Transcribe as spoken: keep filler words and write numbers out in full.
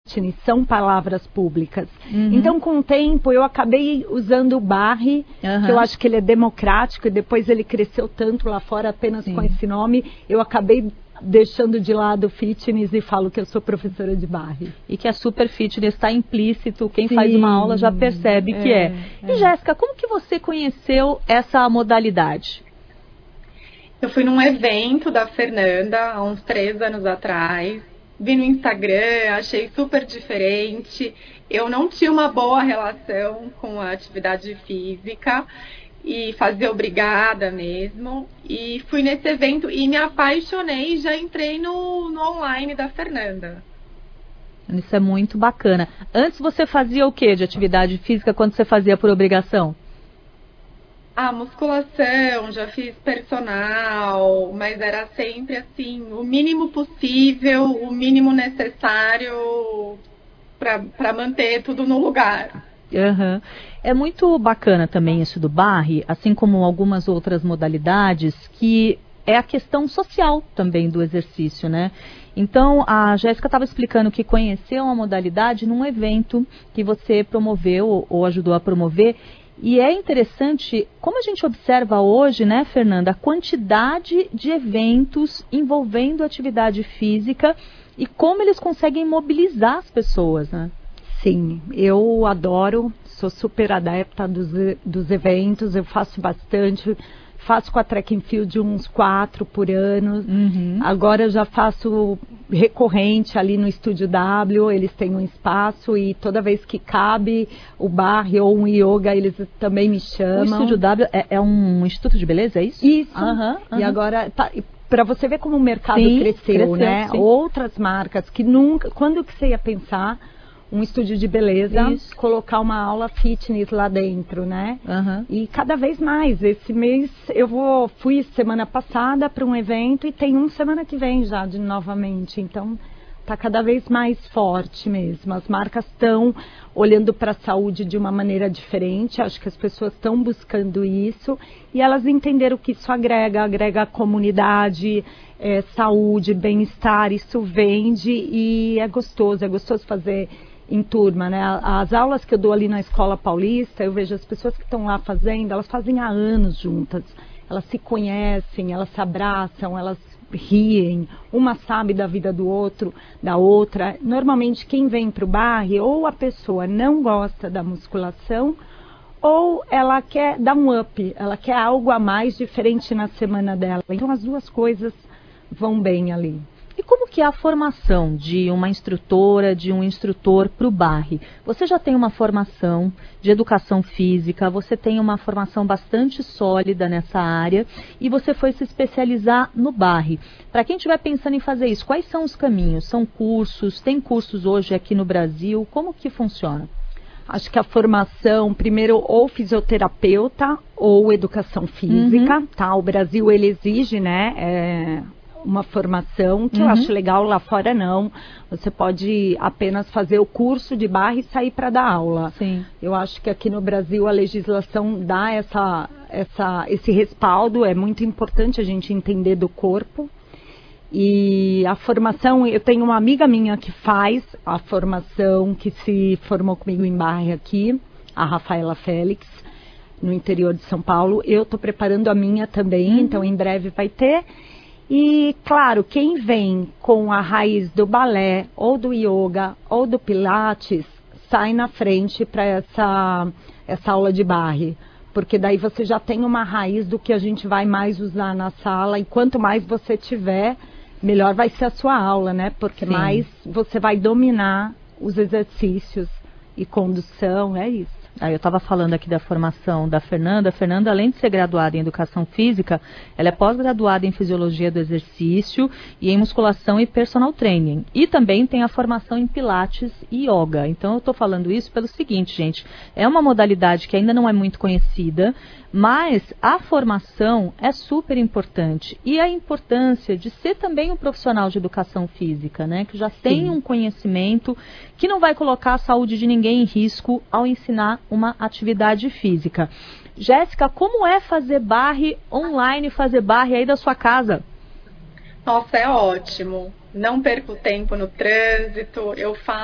são palavras públicas. Uhum. Então, com o tempo, eu acabei usando o Barre, Uhum. que eu acho que ele é democrático, e depois ele cresceu tanto lá fora apenas Sim. com esse nome, eu acabei deixando de lado o fitness e falo que eu sou professora de Barre. E que a super fitness está implícito, quem Sim, faz uma aula já percebe é, que é. E é. Jéssica, como que você conheceu essa modalidade? Eu fui num evento da Fernanda, há uns três anos atrás, vi no Instagram, achei super diferente, eu não tinha uma boa relação com a atividade física, e fazia obrigada mesmo, e fui nesse evento e me apaixonei e já entrei no, no online da Fernanda. Isso é muito bacana. Antes você fazia o que de atividade física quando você fazia por obrigação? Ah, musculação, já fiz personal, mas era sempre assim, o mínimo possível, o mínimo necessário para manter tudo no lugar. Uhum. É muito bacana também isso do Barre, assim como algumas outras modalidades, que é a questão social também do exercício, né? Então, a Jéssica estava explicando que conheceu uma modalidade num evento que você promoveu ou ajudou a promover. E é interessante como a gente observa hoje, né, Fernanda, a quantidade de eventos envolvendo atividade física e como eles conseguem mobilizar as pessoas, né? Sim, eu adoro, sou super adepta dos, dos eventos, eu faço bastante, faço com a Track and Field uns quatro por ano, uhum. Agora eu já faço recorrente ali no Estúdio W, eles têm um espaço e toda vez que cabe o Barre ou um yoga, eles também me chamam. O Estúdio W é, é um instituto de beleza, é isso? Isso, uhum, uhum. E agora... Tá, para você ver como o mercado sim, cresceu, cresceu, né? Sim. Outras marcas que nunca... Quando que você ia pensar um estúdio de beleza, Isso. colocar uma aula fitness lá dentro, né? Uhum. E cada vez mais. Esse mês eu vou, fui semana passada para um evento e tem um semana que vem já de novamente. Então está cada vez mais forte mesmo. As marcas estão olhando para a saúde de uma maneira diferente. Acho que as pessoas estão buscando isso e elas entenderam que isso agrega, agrega a comunidade, é, saúde, bem-estar. Isso vende e é gostoso, é gostoso fazer em turma, né? As aulas que eu dou ali na Escola Paulista, eu vejo as pessoas que estão lá fazendo, elas fazem há anos juntas. Elas se conhecem, elas se abraçam, elas riem, uma sabe da vida do outro, da outra. Normalmente quem vem para o Barre, ou a pessoa não gosta da musculação, ou ela quer dar um up, ela quer algo a mais diferente na semana dela. Então as duas coisas vão bem ali. E como que é a formação de uma instrutora, de um instrutor para o Barre? Você já tem uma formação de educação física, você tem uma formação bastante sólida nessa área e você foi se especializar no Barre. Para quem estiver pensando em fazer isso, quais são os caminhos? São cursos? Tem cursos hoje aqui no Brasil? Como que funciona? Acho que a formação, primeiro, ou fisioterapeuta ou educação física, uhum. tá? O Brasil, ele exige, né, é, uma formação, que uhum. eu acho legal, lá fora não. Você pode apenas fazer o curso de Barre e sair para dar aula. Sim. Eu acho que aqui no Brasil a legislação dá essa, essa, esse respaldo, é muito importante a gente entender do corpo. E a formação, eu tenho uma amiga minha que faz a formação, que se formou comigo em Barre aqui, a Rafaela Félix, no interior de São Paulo. Eu estou preparando a minha também, uhum. então em breve vai ter. E, claro, quem vem com a raiz do balé, ou do yoga, ou do pilates, sai na frente para essa, essa aula de Barre. Porque daí você já tem uma raiz do que a gente vai mais usar na sala. E quanto mais você tiver, melhor vai ser a sua aula, né? Porque Sim. mais você vai dominar os exercícios e condução, é isso. Aí eu estava falando aqui da formação da Fernanda. A Fernanda, além de ser graduada em Educação Física, ela é pós-graduada em Fisiologia do Exercício e em Musculação e Personal Training. E também tem a formação em Pilates e Yoga. Então eu estou falando isso pelo seguinte, gente. É uma modalidade que ainda não é muito conhecida, mas a formação é super importante. E a importância de ser também um profissional de Educação Física, né? Que já tem Sim. um conhecimento que não vai colocar a saúde de ninguém em risco ao ensinar uma atividade física. Jéssica, como é fazer Barre online, fazer Barre aí da sua casa? Nossa, é ótimo. Não perco tempo no trânsito, eu faço